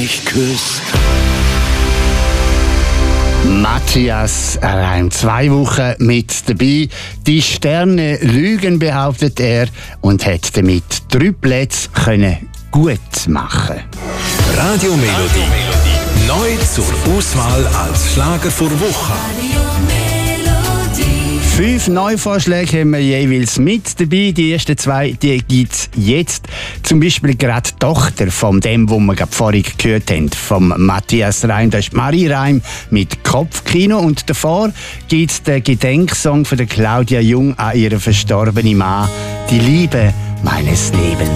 mich küsst. Matthias Reim, 2 Wochen mit dabei. Die Sterne lügen, behauptet er, und hat damit 3 Plätze gut machen. Radio Melodie. Neu zur Auswahl als Schlager vor Woche. 5 Neuvorschläge haben wir jeweils mit dabei. Die ersten 2 gibt es jetzt. Zum Beispiel gerade die Tochter von dem, wo wir gerade vorhin gehört haben, vom Matthias Reim. Das ist Marie Reim mit Kopfkino. Und davor gibt es den Gedenksong von der Claudia Jung an ihren verstorbenen Mann, die Liebe meines Lebens.